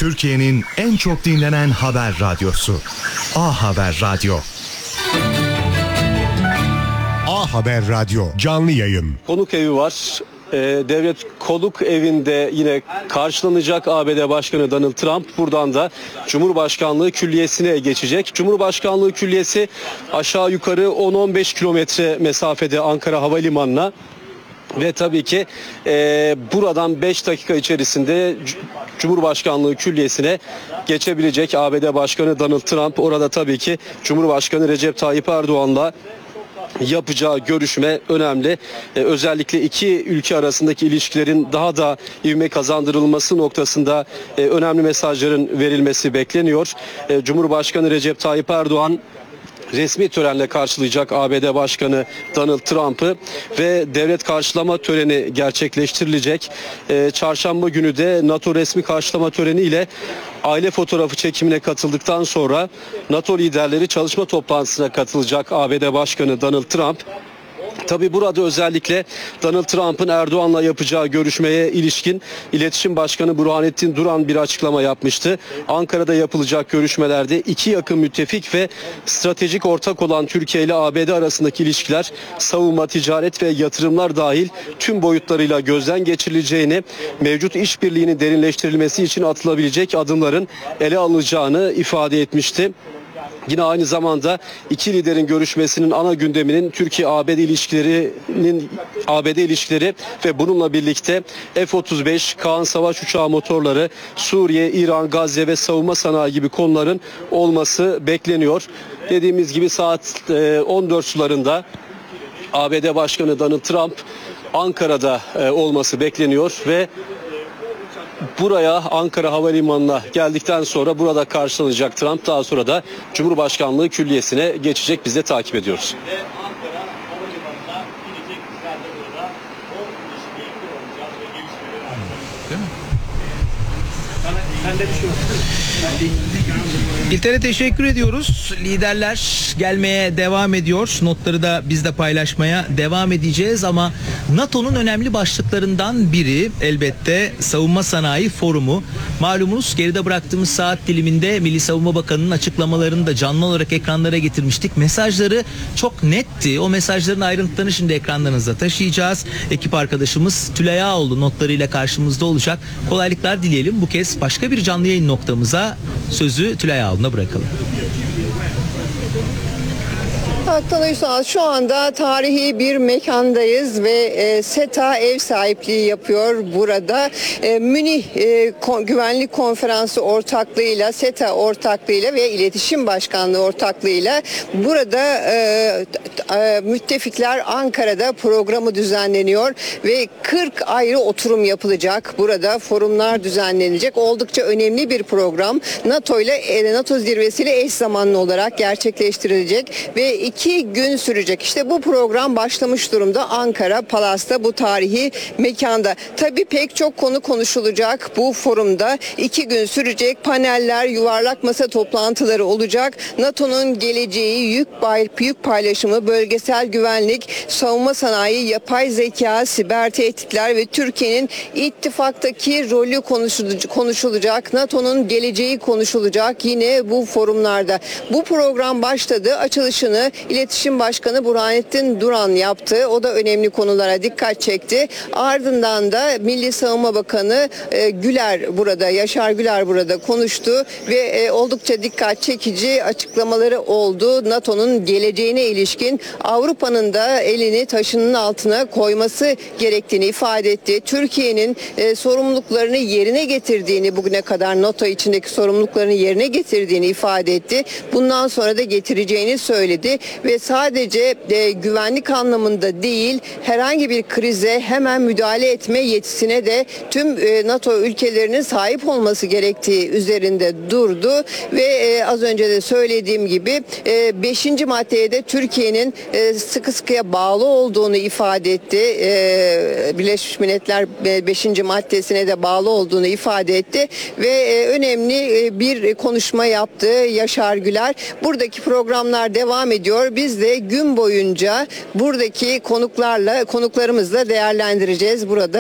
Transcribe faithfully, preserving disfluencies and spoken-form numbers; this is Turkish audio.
Türkiye'nin en çok dinlenen haber radyosu. A Haber Radyo. A Haber Radyo canlı yayın. Konuk evi var. Ee, devlet konuk evinde yine karşılanacak A B D Başkanı Donald Trump. Buradan da Cumhurbaşkanlığı Külliyesi'ne geçecek. Cumhurbaşkanlığı Külliyesi aşağı yukarı on on beş kilometre mesafede Ankara Havalimanı'na. Ve tabii ki e, buradan beş dakika içerisinde Cumhurbaşkanlığı Külliyesi'ne geçebilecek A B D Başkanı Donald Trump. Orada tabii ki Cumhurbaşkanı Recep Tayyip Erdoğan'la yapacağı görüşme önemli. Ee, özellikle iki ülke arasındaki ilişkilerin daha da ivme kazandırılması noktasında e, önemli mesajların verilmesi bekleniyor. E, Cumhurbaşkanı Recep Tayyip Erdoğan resmi törenle karşılayacak A B D Başkanı Donald Trump'ı ve devlet karşılama töreni gerçekleştirilecek. Ee, çarşamba günü de NATO resmi karşılama töreniyle aile fotoğrafı çekimine katıldıktan sonra NATO liderleri çalışma toplantısına katılacak A B D Başkanı Donald Trump. Tabi burada özellikle Donald Trump'ın Erdoğan'la yapacağı görüşmeye ilişkin İletişim Başkanı Burhanettin Duran bir açıklama yapmıştı. Ankara'da yapılacak görüşmelerde iki yakın müttefik ve stratejik ortak olan Türkiye ile A B D arasındaki ilişkiler savunma, ticaret ve yatırımlar dahil tüm boyutlarıyla gözden geçirileceğini, mevcut işbirliğinin derinleştirilmesi için atılabilecek adımların ele alınacağını ifade etmişti. Yine aynı zamanda iki liderin görüşmesinin ana gündeminin Türkiye-A B D ilişkilerinin A B D ilişkileri ve bununla birlikte F otuz beş, Kaan savaş uçağı motorları, Suriye, İran, Gazze ve savunma sanayi gibi konuların olması bekleniyor. Dediğimiz gibi saat on dört sularında A B D Başkanı Donald Trump Ankara'da olması bekleniyor ve buraya Ankara Havalimanı'na geldikten sonra burada karşılanacak Trump, daha sonra da Cumhurbaşkanlığı Külliyesi'ne geçecek. Biz de takip ediyoruz. İlter'e teşekkür ediyoruz. Liderler gelmeye devam ediyor. Notları da biz de paylaşmaya devam edeceğiz ama NATO'nun önemli başlıklarından biri elbette Savunma Sanayi Forumu. Malumunuz geride bıraktığımız saat diliminde Milli Savunma Bakanı'nın açıklamalarını da canlı olarak ekranlara getirmiştik. Mesajları çok netti. O mesajların ayrıntılarını şimdi ekranlarınıza taşıyacağız. Ekip arkadaşımız Tülay Ağoğlu notlarıyla karşımızda olacak. Kolaylıklar dileyelim. Bu kez başka bir canlı yayın noktamıza sözü Tülay Ağoğlu'na bırakalım. Hakan Uysal, şu anda tarihi bir mekandayız ve e, SETA ev sahipliği yapıyor burada. E, Münih e, kon, Güvenlik Konferansı ortaklığıyla, SETA ortaklığıyla ve İletişim Başkanlığı ortaklığıyla burada e, e, müttefikler Ankara'da programı düzenleniyor ve kırk ayrı oturum yapılacak. Burada forumlar düzenlenecek. Oldukça önemli bir program. NATO ile e, NATO zirvesiyle eş zamanlı olarak gerçekleştirilecek ve iki gün sürecek. İşte bu program başlamış durumda Ankara Palas'ta, bu tarihi mekanda. Tabii pek çok konu konuşulacak bu forumda. İki gün sürecek paneller, yuvarlak masa toplantıları olacak. NATO'nun geleceği, yük, yük paylaşımı, bölgesel güvenlik, savunma sanayi, yapay zeka, siber tehditler ve Türkiye'nin ittifaktaki rolü konuşulacak. NATO'nun geleceği konuşulacak yine bu forumlarda. Bu program başladı. Açılışını İletişim Başkanı Burhanettin Duran yaptı. O da önemli konulara dikkat çekti. Ardından da Milli Savunma Bakanı e, Güler burada, Yaşar Güler burada konuştu ve e, oldukça dikkat çekici açıklamaları oldu. NATO'nun geleceğine ilişkin Avrupa'nın da elini taşının altına koyması gerektiğini ifade etti. Türkiye'nin e, sorumluluklarını yerine getirdiğini, bugüne kadar NATO içindeki sorumluluklarını yerine getirdiğini ifade etti. Bundan sonra da getireceğini söyledi. Ve sadece e, güvenlik anlamında değil, herhangi bir krize hemen müdahale etme yetisine de tüm e, NATO ülkelerinin sahip olması gerektiği üzerinde durdu ve e, az önce de söylediğim gibi e, beşinci maddeye de Türkiye'nin e, sıkı sıkıya bağlı olduğunu ifade etti. E, Birleşmiş Milletler beşinci maddesine de bağlı olduğunu ifade etti ve e, önemli e, bir konuşma yaptı Yaşar Güler. Buradaki programlar devam ediyor. Biz de gün boyunca buradaki konuklarla, konuklarımızla değerlendireceğiz burada.